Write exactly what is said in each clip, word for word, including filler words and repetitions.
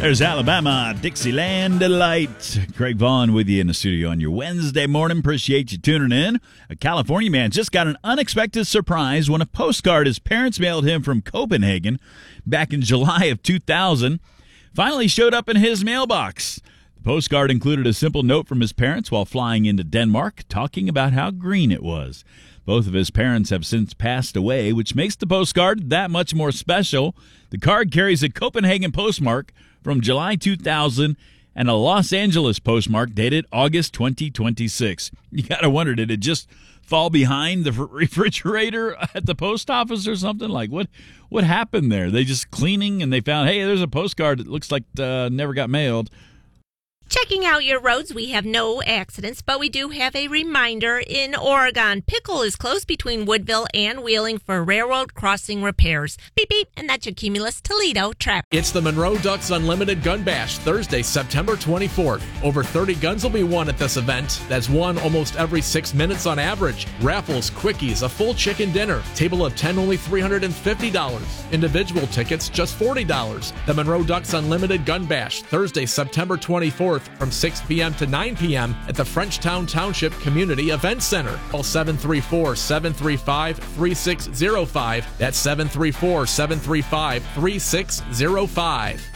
There's Alabama, Dixieland Delight. Craig Vaughn with you in the studio on your Wednesday morning. Appreciate you tuning in. A California man just got an unexpected surprise when a postcard his parents mailed him from Copenhagen back in July of two thousand finally showed up in his mailbox. The postcard included a simple note from his parents while flying into Denmark, talking about how green it was. Both of his parents have since passed away, which makes the postcard that much more special. The card carries a Copenhagen postmark from July two thousand and a Los Angeles postmark dated August twenty twenty-six. You gotta wonder, did it just fall behind the refrigerator at the post office or something? Like, what what happened there? They just cleaning and they found, hey, there's a postcard that looks like uh, never got mailed. Checking out your roads, we have no accidents, but we do have a reminder in Oregon. Pickle is closed between Woodville and Wheeling for railroad crossing repairs. Beep, beep, and that's your Cumulus Toledo traffic. It's the Monroe Ducks Unlimited Gun Bash, Thursday, September twenty-fourth. Over thirty guns will be won at this event. That's won almost every six minutes on average. Raffles, quickies, a full chicken dinner. Table of ten, only three hundred fifty dollars. Individual tickets, just forty dollars. The Monroe Ducks Unlimited Gun Bash, Thursday, September twenty-fourth. From six p.m. to nine p.m. at the Frenchtown Township Community Event Center. Call seven three four, seven three five, three six zero five. That's seven three four, seven three five, three six zero five.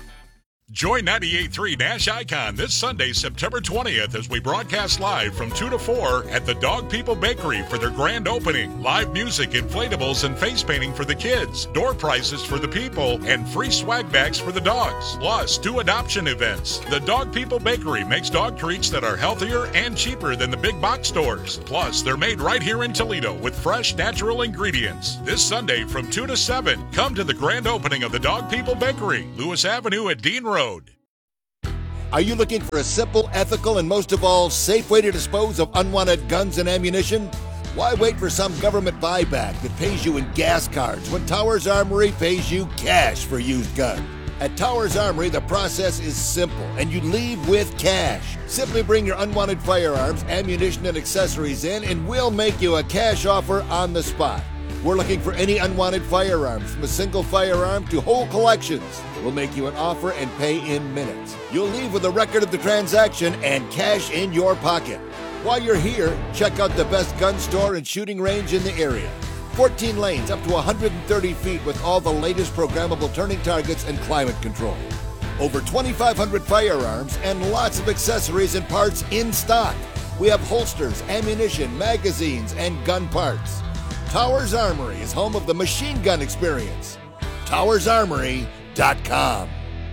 Join ninety-eight point three Nash Icon this Sunday, September twentieth, as we broadcast live from two to four at the Dog People Bakery for their grand opening. Live music, inflatables, and face painting for the kids, door prizes for the people, and free swag bags for the dogs. Plus, two adoption events. The Dog People Bakery makes dog treats that are healthier and cheaper than the big box stores. Plus, they're made right here in Toledo with fresh, natural ingredients. This Sunday from two to seven, come to the grand opening of the Dog People Bakery, Lewis Avenue at Dean Road. Are you looking for a simple, ethical, and most of all, safe way to dispose of unwanted guns and ammunition? Why wait for some government buyback that pays you in gas cards when Towers Armory pays you cash for used guns? At Towers Armory, the process is simple, and you leave with cash. Simply bring your unwanted firearms, ammunition, and accessories in, and we'll make you a cash offer on the spot. We're looking for any unwanted firearms, from a single firearm to whole collections. We'll make you an offer and pay in minutes. You'll leave with a record of the transaction and cash in your pocket. While you're here, check out the best gun store and shooting range in the area. fourteen lanes up to one hundred thirty feet with all the latest programmable turning targets and climate control. Over twenty-five hundred firearms and lots of accessories and parts in stock. We have holsters, ammunition, magazines, and gun parts. Towers Armory is home of the machine gun experience. Towers Armory dot com.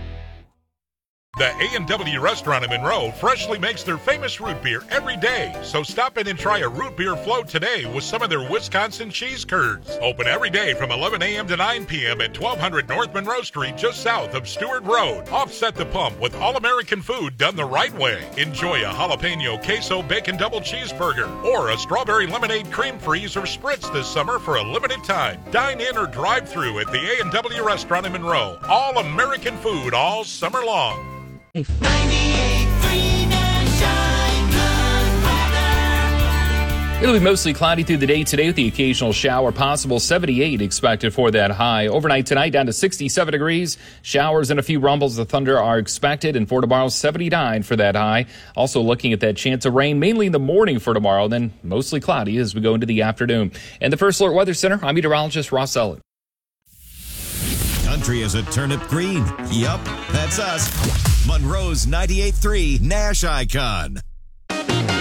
The A and W restaurant in Monroe freshly makes their famous root beer every day. So stop in and try a root beer float today with some of their Wisconsin cheese curds. Open every day from eleven a.m. to nine p.m. at twelve hundred North Monroe Street, just south of Stewart Road. Offset the pump with all-American food done the right way. Enjoy a jalapeno queso bacon double cheeseburger or a strawberry lemonade cream freeze or spritz this summer for a limited time. Dine in or drive through at the A and W restaurant in Monroe. All-American food all summer long. ninety-eight point three Nash Icon weather. It'll be mostly cloudy through the day today with the occasional shower possible. seventy-eight expected for that high. Overnight tonight down to sixty-seven degrees. Showers and a few rumbles of thunder are expected. And for tomorrow, seventy-nine for that high. Also looking at that chance of rain mainly in the morning for tomorrow. Then mostly cloudy as we go into the afternoon. And the First Alert Weather Center, I'm meteorologist Ross Ellett. Country is a turnip green. Yup, that's us. Monroe's ninety-eight point three Nash Icon.